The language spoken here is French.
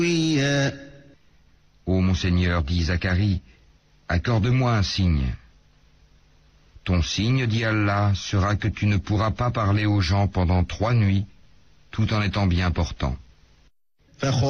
Ô mon Seigneur, dit Zacharie, accorde-moi un signe. Ton signe, dit Allah, sera que tu ne pourras pas parler aux gens pendant 3 nuits, tout en étant bien portant.